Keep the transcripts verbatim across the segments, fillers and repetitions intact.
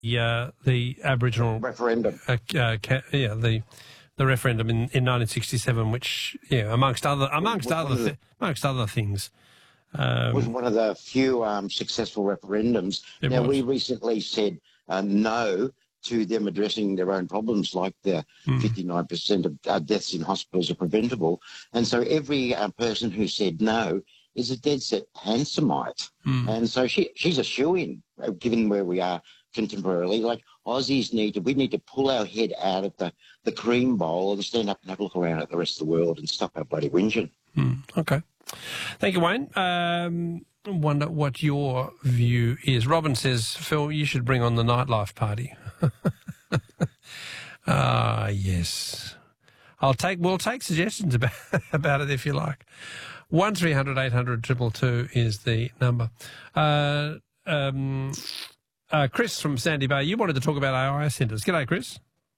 uh, the Aboriginal referendum. Uh, uh, ca- yeah, the the referendum in, in nineteen sixty-seven, which yeah, amongst other amongst was other one of th- amongst other things, um, was one of the few um, successful referendums. It Now, was. we recently said uh, no to them addressing their own problems, like the Mm. fifty-nine percent of uh, deaths in hospitals are preventable. And so every uh, person who said no is a dead set Hansomite. Mm. And so she she's a shoo-in, uh, given where we are contemporarily. Like, Aussies need to, we need to pull our head out of the, the cream bowl and stand up and have a look around at the rest of the world and stop our bloody whinging. Mm. Okay. Thank you, Wayne. Um, wonder what your view is. Robin says, Phil, you should bring on the nightlife party. Ah, yes. I'll take. We'll take suggestions about about it if you like. One three hundred eight hundred triple two is the number. Uh, um, uh, Chris from Sandy Bay, you wanted to talk about A I centres. G'day, Chris.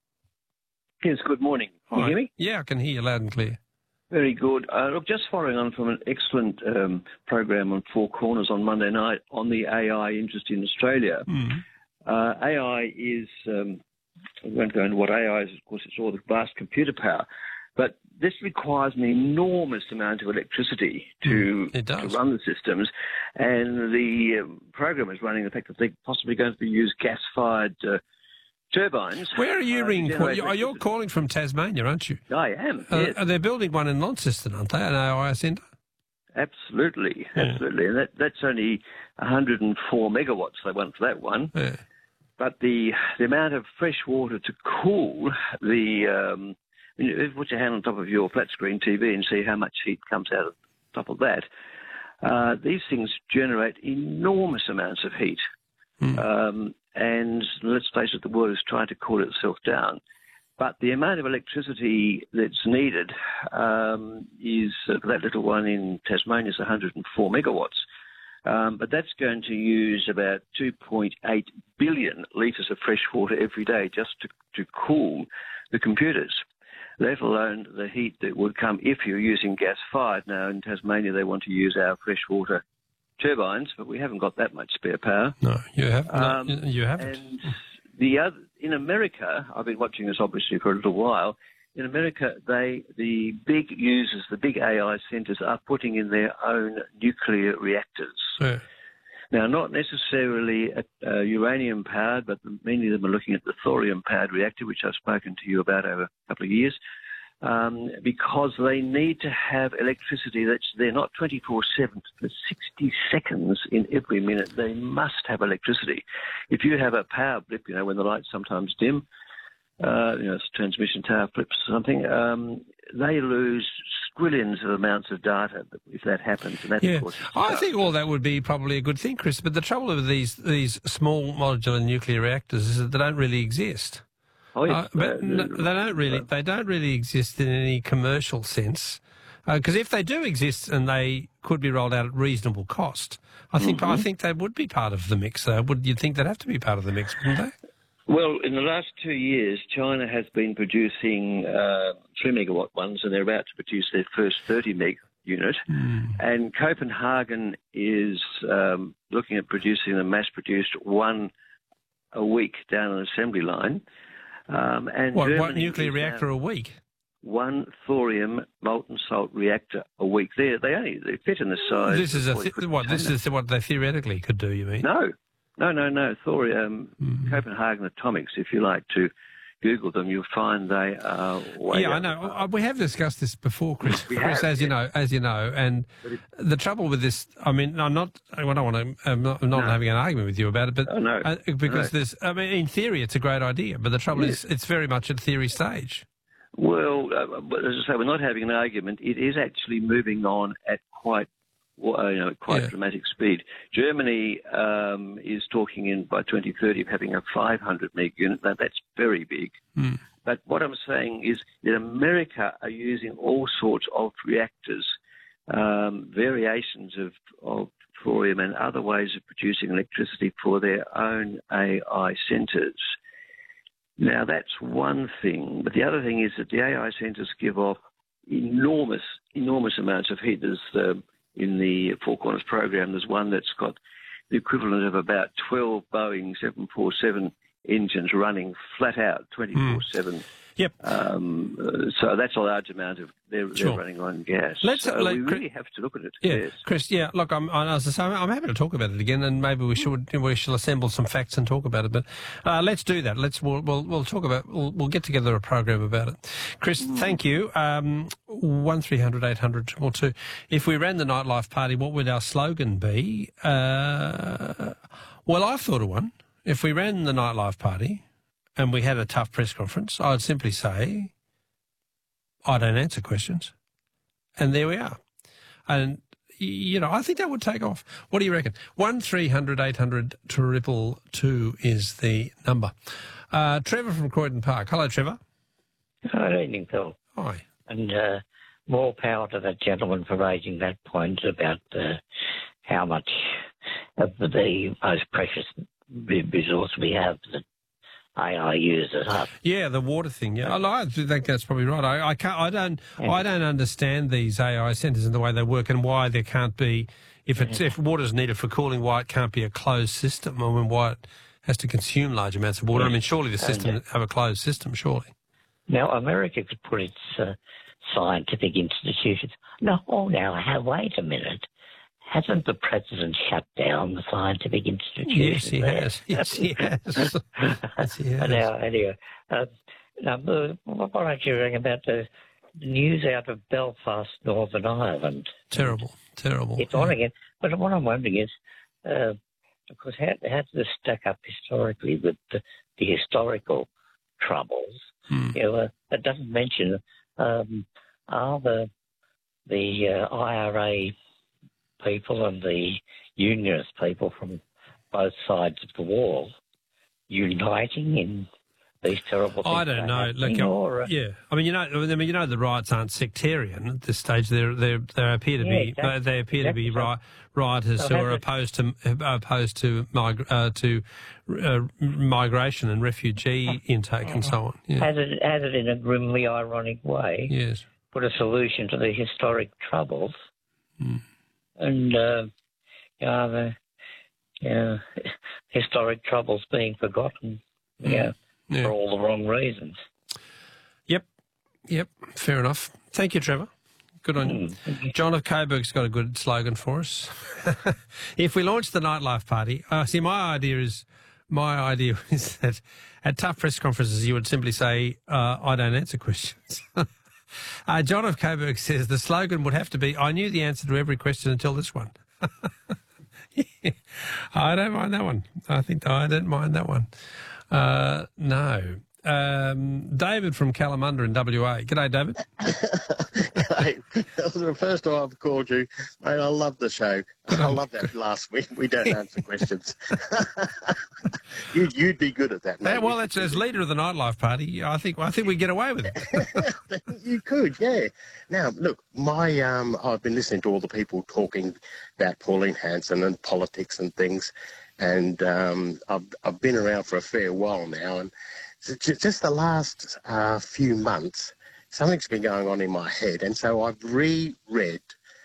Yes, good morning. Can you hear me? Yeah, I can hear you loud and clear. Very good. Uh, look, just following on from an excellent um, program on Four Corners on Monday night on the A I interest in Australia. Mm. Uh, A I is, um, I won't go into what A I is, of course, it's all the vast computer power, but this requires an enormous amount of electricity to, mm, to run the systems, and the um, program is running the fact that they're possibly going to use gas-fired uh, turbines. Where are you uh, ringing? to Call- generate you're, you're calling from Tasmania, aren't you? I am, Uh, yes. Are they building one in Launceston, aren't they, an A I centre? Absolutely, Yeah. absolutely. And that, that's only one hundred four megawatts they want for that one. Yeah. But the the amount of fresh water to cool the... Um, you know, if you put your hand on top of your flat screen T V and see how much heat comes out of top of that, uh, these things generate enormous amounts of heat. Mm. Um, and let's face it, the world is trying to cool itself down. But the amount of electricity that's needed um, is, uh, for that little one in Tasmania, is one hundred four megawatts. Um, but that's going to use about two point eight billion litres of fresh water every day just to, to cool the computers, let alone the heat that would come if you're using gas-fired. Now, in Tasmania, they want to use our freshwater turbines, but we haven't got that much spare power. No, you haven't. Um, no, you haven't. And the other, in America, I've been watching this obviously for a little while. In America, they the big users, the big A I centres, are putting in their own nuclear reactors. Yeah. Now, not necessarily uh, uranium-powered, but many of them are looking at the thorium-powered reactor, which I've spoken to you about over a couple of years, um, because they need to have electricity that's there not twenty-four seven, for sixty seconds in every minute. They must have electricity. If you have a power blip, you know, when the lights sometimes dim, uh, you know, transmission tower flips or something, um, they lose squillions of amounts of data if that happens. And that, Yeah, of course, is I tough. think all that would be probably a good thing, Chris. But the trouble with these these small modular nuclear reactors is that they don't really exist. Oh, yes. Uh, but Uh, n- they don't really they don't really exist in any commercial sense. Because uh, if they do exist and they could be rolled out at reasonable cost, I think Mm-hmm. I think they would be part of the mix. Uh, would you think they'd have to be part of the mix, wouldn't they? Well, in the last two years, China has been producing uh, three megawatt ones, and they're about to produce their first thirty meg unit. Mm. And Copenhagen is um, looking at producing a mass-produced one a week down an assembly line. Um, and What, Germany what nuclear is reactor now a week? one thorium molten salt reactor a week. They they only they fit in the size. This is a of th- forty what this container. is what they theoretically could do. You mean? No, no, no, no. Thorium, Mm. Copenhagen Atomics. If you like to Google them, you'll find they are way Yeah, I out know. the Uh, We have discussed this before, Chris. We Chris, have, as you know, as you know, and the trouble with this, I mean, I'm not, I don't want to, I'm not, I'm not No. having an argument with you about it, but Oh, no. uh, because No. there's, I mean, in theory, it's a great idea, but the trouble Yes. is, it's very much at theory stage. Well, uh, but as I say, we're not having an argument. It is actually moving on at quite, well, you know, quite Yeah. dramatic speed. Germany um, is talking in by twenty thirty of having a five hundred meg unit. Now, that's very big. Mm. But what I'm saying is that America are using all sorts of reactors, um, variations of, of thorium and other ways of producing electricity for their own A I centres. Now, that's one thing. But the other thing is that the A I centres give off enormous, enormous amounts of heat. There's, uh, in the Four Corners program, there's one that's got the equivalent of about twelve Boeing seven forty-seven engines running flat out twenty-four seven. Mm. Yep. Um, uh, so that's a large amount of they're, Sure. they're running on gas. Let's, so let, we Chris, really have to look at it. Yeah, Yes. Chris. Yeah, look, I'm, I, as I say, I'm happy to talk about it again, and maybe we should we shall assemble some facts and talk about it. But uh, let's do that. Let's we'll we'll, we'll talk about we'll, we'll get together a program about it. Chris, mm. thank you. Um, one three hundred eight hundred triple two. If we ran the nightlife party, what would our slogan be? Uh, well, I've thought of one. If we ran the nightlife party, and we had a tough press conference, I'd simply say, I don't answer questions. And there we are. And, you know, I think that would take off. What do you reckon? one three hundred eight hundred triple two is the number. Uh, Trevor from Croydon Park. Hello, Trevor. Good evening, Phil. Hi. And uh, more power to that gentleman for raising that point about uh, how much of the most precious resource we have that A I uses up. Yeah, the water thing. Yeah, I think that's probably right. I, I can't. I don't. I don't understand these A I centres and the way they work, and why there can't be, if it's if water's needed for cooling, why it can't be a closed system. I mean, why it has to consume large amounts of water. I mean, surely the system have a closed system. Surely. Now, America could put its uh, scientific institutions. No, oh, now, wait a minute. Hasn't the president shut down the scientific institutions? Yes, he there? has. Yes, he has. Yes, he has. Now, anyway, uh, now, what aren't you reading about the news out of Belfast, Northern Ireland? Terrible, terrible. It's on again. But what I'm wondering is, uh, of course, how, how does this stack up historically with the, the historical troubles? Hmm. You know, uh, it doesn't mention um, are the the uh, I R A people and the unionist people from both sides of the wall uniting in these terrible things? I don't know. Like, or, uh, yeah, I mean, you know, I mean, you know, the riots aren't sectarian at this stage. They they they appear to Yeah, be exactly. they appear to be Exactly. ri- rioters So who has are it- opposed to opposed to mig- uh, to uh, migration and refugee intake and so on. Yeah. has it has it in a grimly ironic way Yes. put a solution to the historic troubles, Mm. and uh, you know, the you know, historic troubles being forgotten, you know, Yeah. for all the wrong reasons. Yep. Yep. Fair enough. Thank you, Trevor. Good on you. Mm. John of Coburg's got a good slogan for us. If we launch the nightlife party, uh, see, my idea is my idea is that at tough press conferences you would simply say, uh, "I don't answer questions." uh, John of Coburg says the slogan would have to be, "I knew the answer to every question until this one." Yeah. I don't mind that one. I think I don't mind that one. Uh, no. Um, David from Kalamunda in W A. G'day, David. Hey, that was the first time I've called you. Mate, I love the show. I love that last week. We don't answer questions. you'd, you'd be good at that, mate. Yeah, well, that's, as leader of the nightlife party, I think I think we get away with it. You could, yeah. Now, look, my um, I've been listening to all the people talking about Pauline Hanson and politics and things, and um, I've I've been around for a fair while now, and j- just the last uh, few months, something's been going on in my head, and so I've reread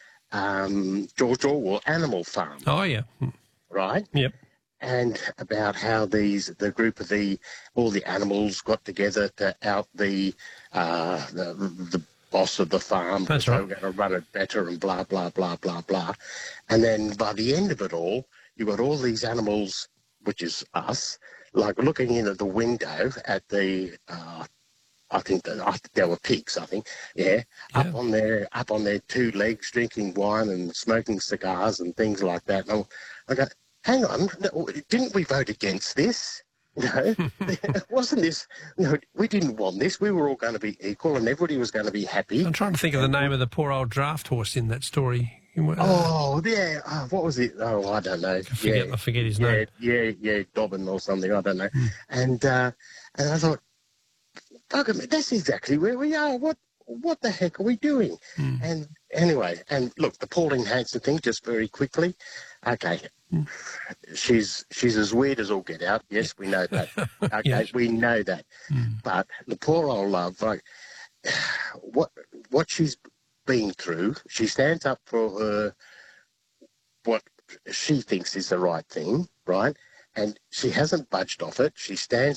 um, George Orwell, Animal Farm, Oh, yeah. right? Yep. And about how these the group of the all the animals got together to out the uh, the, the boss of the farm. That's they right. were going to run it better and blah blah blah blah blah. And then by the end of it all, you got all these animals, which is us, like looking in at the window at the. Uh, I think that I think they were pigs. I think, yeah, Yeah. up on their up on their two legs, drinking wine and smoking cigars and things like that. And I go, hang on, no, didn't we vote against this? No, wasn't this? No, we didn't want this. We were all going to be equal, and everybody was going to be happy. I'm trying to think of the name of the poor old draft horse in that story. Uh, Oh, yeah. Oh, what was it? Oh, I don't know. I forget, yeah, I forget his yeah, name. yeah, yeah, Dobbin or something. I don't know. And uh, and I thought, fuck it, that's exactly where we are. What what the heck are we doing? Mm. And anyway, and look, the Pauline Hanson thing, just very quickly. Okay, Mm. she's she's as weird as all get out. Yes, we know that. Okay, Yes. we know that. Mm. But the poor old love, like what what she's been through, she stands up for her what she thinks is the right thing, right? and she hasn't budged off it. She stands